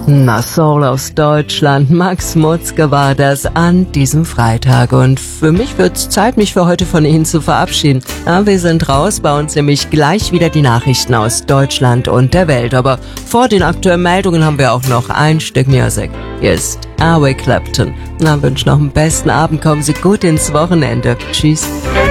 Na, Soul aus Deutschland, Max Mutzke war das an diesem Freitag. Und für mich wird's Zeit, mich für heute von Ihnen zu verabschieden. Ja, wir sind raus, bei uns nämlich gleich wieder die Nachrichten aus Deutschland und der Welt. Aber vor den aktuellen Meldungen haben wir auch noch ein Stück Musik. Hier ist Eric Clapton. Na, wünsche noch einen besten Abend, kommen Sie gut ins Wochenende. Tschüss.